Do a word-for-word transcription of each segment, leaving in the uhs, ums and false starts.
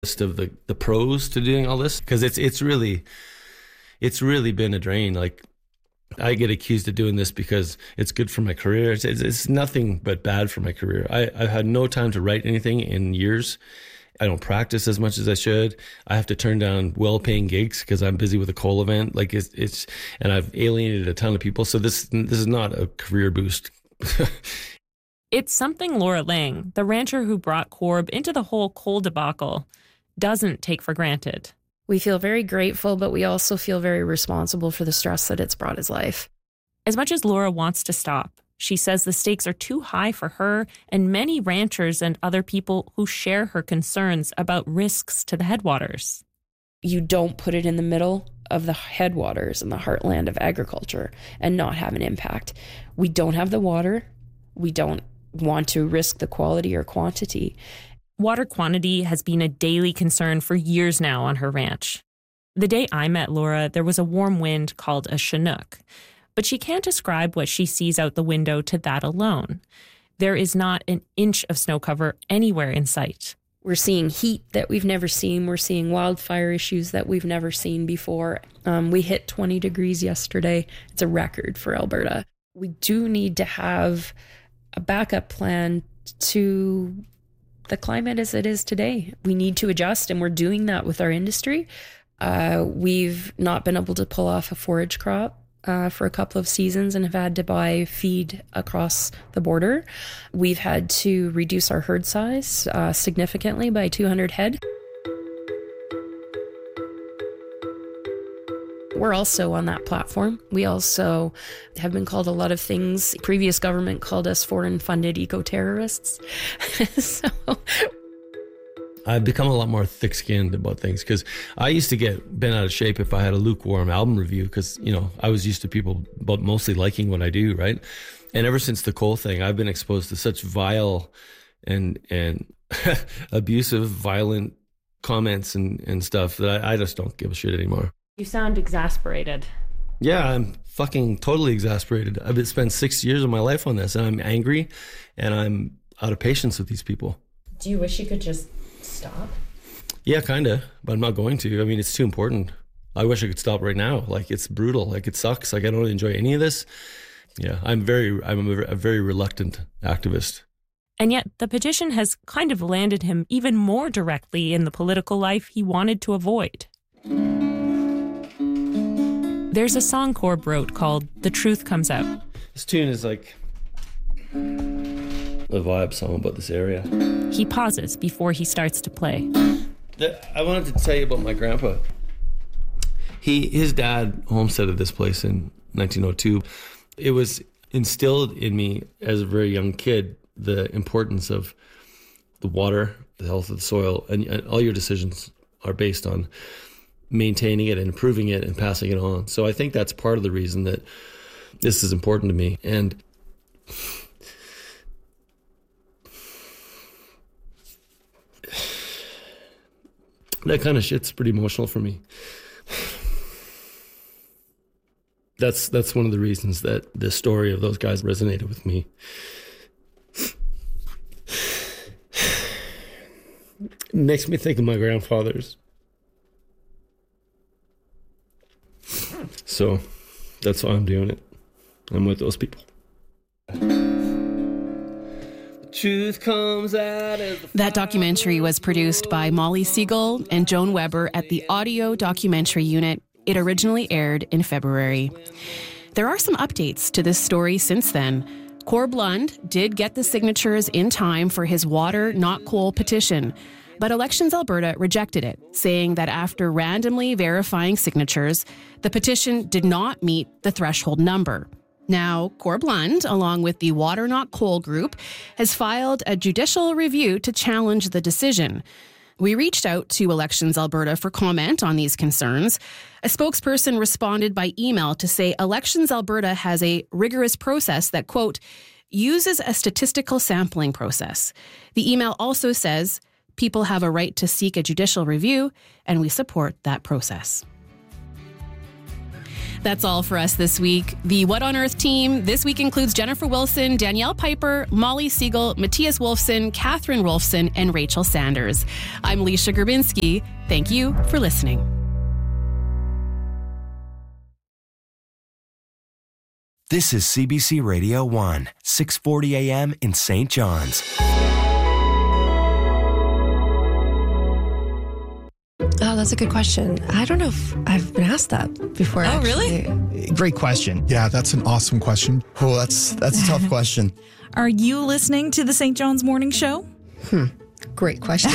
Of the, the pros to doing all this, because it's it's really it's really been a drain. Like, I get accused of doing this because it's good for my career. It's, it's, it's nothing but bad for my career. I, I've had no time to write anything in years. I don't practice as much as I should. I have to turn down well-paying gigs because I'm busy with a coal event. Like it's, it's and I've alienated a ton of people. So this this is not a career boost. It's something Laura Lang, the rancher who brought Corb into the whole coal debacle, doesn't take for granted. We feel very grateful, but we also feel very responsible for the stress that it's brought his life. As much as Laura wants to stop, she says the stakes are too high for her and many ranchers and other people who share her concerns about risks to the headwaters. You don't put it in the middle of the headwaters and the heartland of agriculture and not have an impact. We don't have the water. We don't want to risk the quality or quantity. Water quantity has been a daily concern for years now on her ranch. The day I met Laura, there was a warm wind called a Chinook, but she can't describe what she sees out the window to that alone. There is not an inch of snow cover anywhere in sight. We're seeing heat that we've never seen. We're seeing wildfire issues that we've never seen before. Um, we hit twenty degrees yesterday. It's a record for Alberta. We do need to have a backup plan to the climate as it is today. We need to adjust, and we're doing that with our industry. Uh, we've not been able to pull off a forage crop uh, for a couple of seasons and have had to buy feed across the border. We've had to reduce our herd size uh, significantly by two hundred head. We're also on that platform. We also have been called a lot of things. Previous government called us foreign-funded eco-terrorists. So I've become a lot more thick-skinned about things because I used to get bent out of shape if I had a lukewarm album review because, you know, I was used to people but mostly liking what I do, right? And ever since the coal thing, I've been exposed to such vile and and abusive, violent comments and, and stuff that I, I just don't give a shit anymore. You sound exasperated. Yeah, I'm fucking totally exasperated. I've spent six years of my life on this, and I'm angry, and I'm out of patience with these people. Do you wish you could just stop? Yeah, kind of, but I'm not going to. I mean, it's too important. I wish I could stop right now. Like, it's brutal. Like, it sucks. Like, I don't enjoy any of this. Yeah, I'm very, I'm a, a very reluctant activist. And yet, the petition has kind of landed him even more directly in the political life he wanted to avoid. There's a song Corb wrote called The Truth Comes Out. This tune is like a vibe song about this area. He pauses before he starts to play. I wanted to tell you about my grandpa. He, his dad homesteaded this place in nineteen oh two. It was instilled in me as a very young kid, the importance of the water, the health of the soil, and, and all your decisions are based on maintaining it and improving it and passing it on. So I think that's part of the reason that this is important to me. And that kind of shit's pretty emotional for me. That's that's one of the reasons that the story of those guys resonated with me. It makes me think of my grandfathers. So that's why I'm doing it. I'm with those people. Truth comes out of the That documentary was produced by Molly Siegel and Joan Weber at the Audio Documentary Unit. It originally aired in February. There are some updates to this story since then. Corb Lund did get the signatures in time for his Water Not Coal petition, but Elections Alberta rejected it, saying that after randomly verifying signatures, the petition did not meet the threshold number. Now, Corb Lund, along with the Water Not Coal group, has filed a judicial review to challenge the decision. We reached out to Elections Alberta for comment on these concerns. A spokesperson responded by email to say Elections Alberta has a rigorous process that, quote, uses a statistical sampling process. The email also says, people have a right to seek a judicial review, and we support that process. That's all for us this week. The What on Earth team this week includes Jennifer Wilson, Danielle Piper, Molly Siegel, Matthias Wolfson, Catherine Wolfson, and Rachel Sanders. I'm Leisha Grabinski. Thank you for listening. This is C B C Radio one, six forty a.m. in Saint John's. Oh, that's a good question. I don't know if I've been asked that before. Oh, actually. really? Great question. Yeah, that's an awesome question. Oh, that's that's a tough question. Are you listening to the Saint John's Morning Show? Hmm. Great question.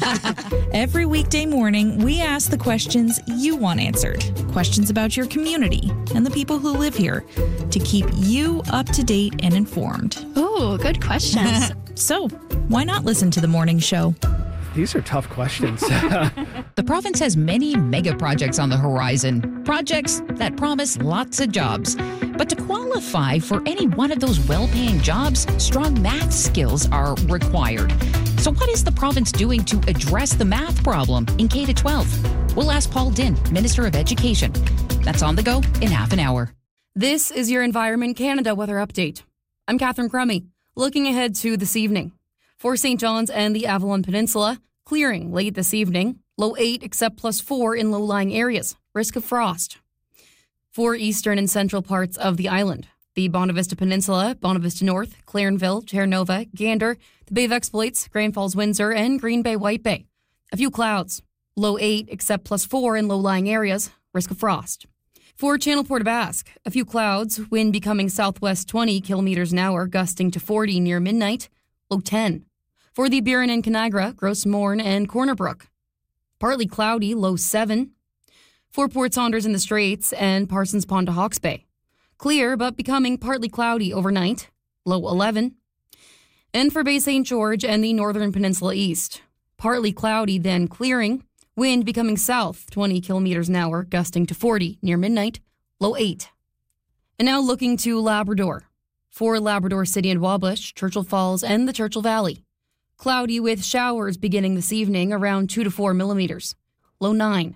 Every weekday morning, we ask the questions you want answered. Questions about your community and the people who live here to keep you up to date and informed. Oh, good questions. So, why not listen to the morning show? These are tough questions. The province has many mega projects on the horizon, projects that promise lots of jobs. But to qualify for any one of those well-paying jobs, strong math skills are required. So what is the province doing to address the math problem in K to twelve? We'll ask Paul Dinn, Minister of Education. That's On the Go in half an hour. This is your Environment Canada weather update. I'm Catherine Crummy, looking ahead to this evening. For Saint John's and the Avalon Peninsula, clearing late this evening. Low eight except plus four in low-lying areas. Risk of frost. For eastern and central parts of the island, the Bonavista Peninsula, Bonavista North, Clarenville, Terranova, Gander, the Bay of Exploits, Grand Falls, Windsor, and Green Bay, White Bay. A few clouds. Low eight except plus four in low-lying areas. Risk of frost. For Channel Port Basque, a few clouds, wind becoming southwest twenty kilometers an hour, gusting to forty near midnight. Low ten. For the Burin and Canagra, Gross Mourne, and Corner Brook. Partly cloudy, low seven. For Port Saunders in the Straits and Parsons Pond to Hawke's Bay. Clear, but becoming partly cloudy overnight, low eleven. And for Bay Saint George and the Northern Peninsula East. Partly cloudy, then clearing. Wind becoming south, twenty kilometers an hour, gusting to forty near midnight, low eight. And now looking to Labrador. For Labrador City and Wabush, Churchill Falls, and the Churchill Valley. Cloudy with showers beginning this evening around two to four millimeters. Low nine.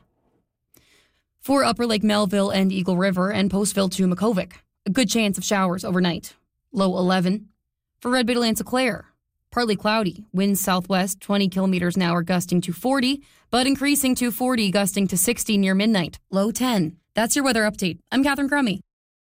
For Upper Lake Melville and Eagle River and Postville to Makovic, a good chance of showers overnight. Low eleven. For Red Bay to Lanza Clare, partly cloudy. Winds southwest twenty kilometers an hour gusting to forty, but increasing to forty gusting to sixty near midnight. Low ten. That's your weather update. I'm Catherine Crummy.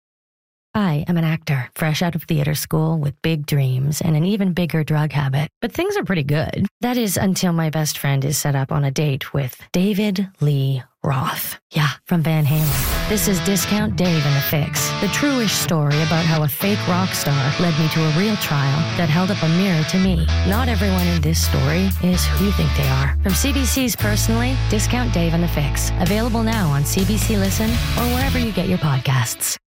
I am an actor, fresh out of theater school with big dreams and an even bigger drug habit. But things are pretty good. That is until my best friend is set up on a date with David Lee Roth. Yeah, from Van Halen. This is Discount Dave and the Fix, the true-ish story about how a fake rock star led me to a real trial that held up a mirror to me. Not everyone in this story is who you think they are. From C B C's Personally, Discount Dave and the Fix. Available now on C B C Listen or wherever you get your podcasts.